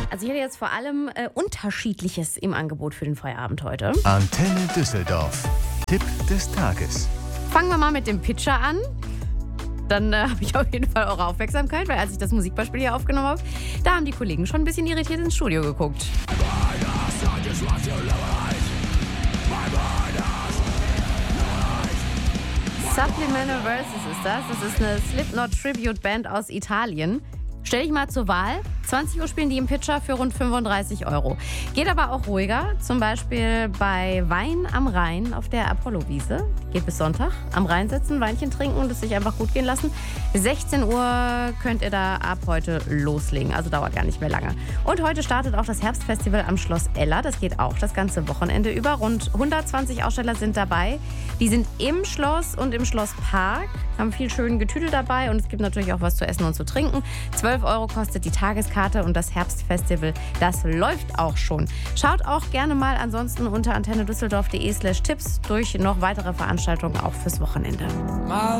Also ich hätte jetzt vor allem Unterschiedliches im Angebot für den Feierabend heute. Antenne Düsseldorf. Tipp des Tages. Fangen wir mal mit dem Pitcher an. Dann habe ich auf jeden Fall eure Aufmerksamkeit, weil als ich das Musikbeispiel hier aufgenommen habe, da haben die Kollegen schon ein bisschen irritiert ins Studio geguckt. Subliminal Verses ist das. Das ist eine Slipknot-Tribute-Band aus Italien. Stell dich mal zur Wahl. 20 Uhr spielen die im Pitcher für rund 35 €. Geht aber auch ruhiger. Zum Beispiel bei Wein am Rhein auf der Apollo-Wiese. Geht bis Sonntag. Am Rhein sitzen, Weinchen trinken und es sich einfach gut gehen lassen. 16 Uhr könnt ihr da ab heute loslegen. Also dauert gar nicht mehr lange. Und heute startet auch das Herbstfestival am Schloss Ella. Das geht auch das ganze Wochenende über. Rund 120 Aussteller sind dabei. Die sind im Schloss und im Schlosspark. Haben viel schönen Getüdel dabei und es gibt natürlich auch was zu essen und zu trinken. 12 € kostet die Tageskarte und das Herbstfestival, das läuft auch schon. Schaut auch gerne mal ansonsten unter antennedüsseldorf.de/tipps durch noch weitere Veranstaltungen auch fürs Wochenende.